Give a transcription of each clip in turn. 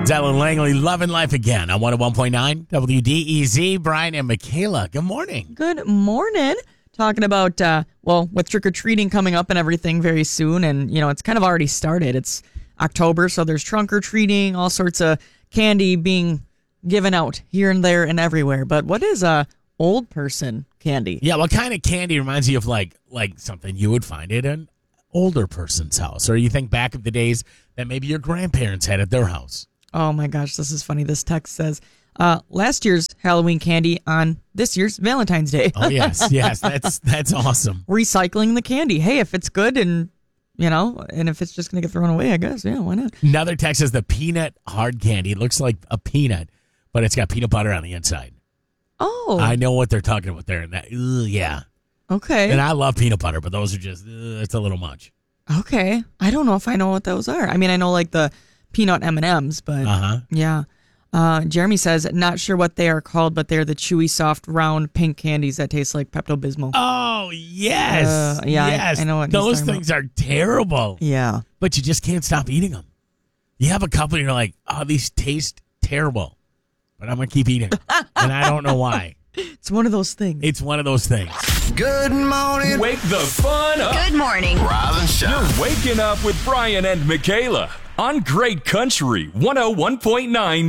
Zell Langley, Loving Life Again on 101.9 WDEZ. Brian and Michaela, good morning. Good morning. Talking about, with trick-or-treating coming up and everything very soon, and, it's kind of already started. It's October, so there's trunk-or-treating, all sorts of candy being given out here and there and everywhere. But what is old person candy? Yeah, what kind of candy reminds you of like something you would find at an older person's house? Or you think back of the days that maybe your grandparents had at their house? Oh my gosh, this is funny. This text says, last year's Halloween candy on this year's Valentine's Day. Oh, yes, that's awesome. Recycling the candy. Hey, if it's good and if it's just going to get thrown away, I guess, yeah, why not? Another text says the peanut hard candy. It looks like a peanut, but it's got peanut butter on the inside. Oh. I know what they're talking about there. And that, yeah. Okay. And I love peanut butter, but those are just, it's a little much. Okay. I don't know if I know what those are. I mean, I know like the peanut M&Ms, but yeah. Jeremy says, not sure what they are called, but they're the chewy, soft, round, pink candies that taste like Pepto-Bismol. Oh, yes. Yes. I know what those things are terrible. Yeah. But you just can't stop eating them. You have a couple and you're like, oh, these taste terrible, but I'm going to keep eating them. And I don't know why. It's one of those things. It's one of those things. Good morning. Wake the fun up. Good morning. Rise and shine. You're waking up with Brian and Michaela on Great Country 101.9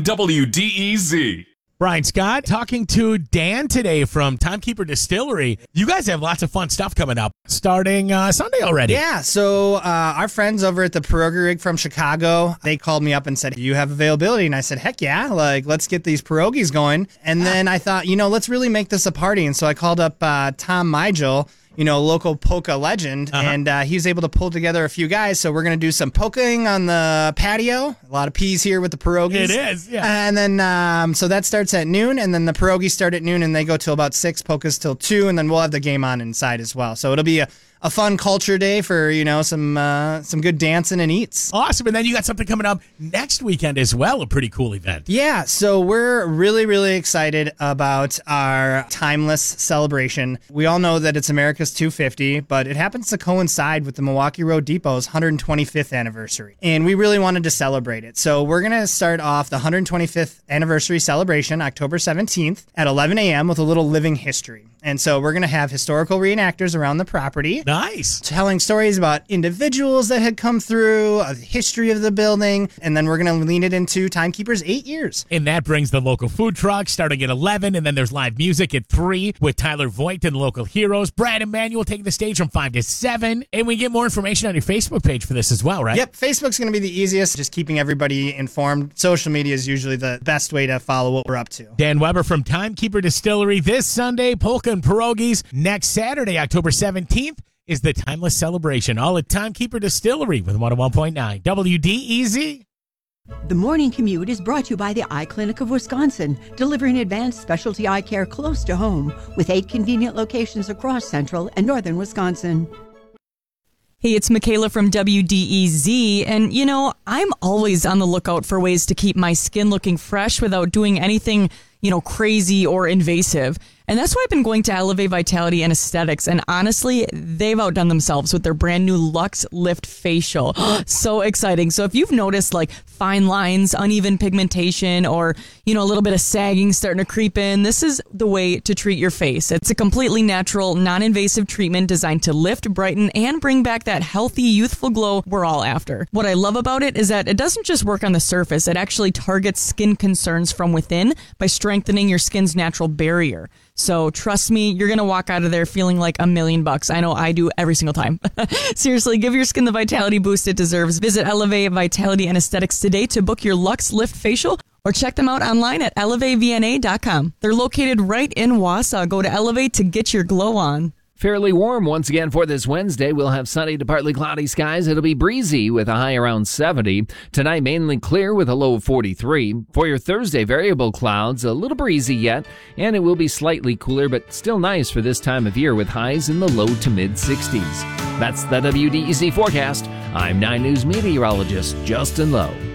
WDEZ. Brian Scott talking to Dan today from Timekeeper Distillery. You guys have lots of fun stuff coming up starting Sunday already. Yeah, so our friends over at the Pierogi Rig from Chicago, they called me up and said, you have availability? And I said, heck yeah, let's get these pierogies going. And then I thought, let's really make this a party. And so I called up Tom Migel, local polka legend, and he was able to pull together a few guys. So we're going to do some polkaing on the patio. A lot of peas here with the pierogies. It is, yeah. And then, so that starts at noon, and then the pierogies start at noon, and they go till about 6, polkas till 2, and then we'll have the game on inside as well. So it'll be a fun culture day for, some good dancing and eats. Awesome. And then you got something coming up next weekend as well, a pretty cool event. Yeah, so we're really, really excited about our Timeless celebration. We all know that it's America's 250, but it happens to coincide with the Milwaukee Road Depot's 125th anniversary. And we really wanted to celebrate it. So we're going to start off the 125th anniversary celebration October 17th at 11 a.m. with a little living history. And so we're going to have historical reenactors around the property. Nice. Telling stories about individuals that had come through, the history of the building, and then we're going to lean it into Timekeeper's 8 years. And that brings the local food truck starting at 11, and then there's live music at 3 with Tyler Voigt and local heroes. Brad Emanuel taking the stage from 5 to 7. And we get more information on your Facebook page for this as well, right? Yep, Facebook's going to be the easiest, just keeping everybody informed. Social media is usually the best way to follow what we're up to. Dan Weber from Timekeeper Distillery this Sunday, polka and pierogies. Next Saturday, October 17th, is the Timeless celebration, all at Timekeeper Distillery with 101.9 WDEZ. The morning commute is brought to you by the Eye Clinic of Wisconsin, delivering advanced specialty eye care close to home with 8 convenient locations across central and northern Wisconsin. Hey, it's Michaela from WDEZ, and I'm always on the lookout for ways to keep my skin looking fresh without doing anything, crazy or invasive. And that's why I've been going to Elevate Vitality and Aesthetics. And honestly, they've outdone themselves with their brand new Luxe Lift Facial. So exciting. So if you've noticed like fine lines, uneven pigmentation, or, a little bit of sagging starting to creep in, this is the way to treat your face. It's a completely natural, non-invasive treatment designed to lift, brighten, and bring back that healthy, youthful glow we're all after. What I love about it is that it doesn't just work on the surface. It actually targets skin concerns from within by strengthening your skin's natural barrier. So trust me, you're going to walk out of there feeling like $1,000,000. I know I do every single time. Seriously, give your skin the vitality boost it deserves. Visit Elevate Vitality and Aesthetics today to book your Luxe Lift Facial, or check them out online at elevatevna.com. They're located right in Wausau. Go to Elevate to get your glow on. Fairly warm once again for this Wednesday. We'll have sunny to partly cloudy skies. It'll be breezy with a high around 70. Tonight, mainly clear with a low of 43. For your Thursday, variable clouds, a little breezy yet, and it will be slightly cooler, but still nice for this time of year with highs in the low to mid 60s. That's the WDEZ forecast. I'm 9 News meteorologist Justin Lowe.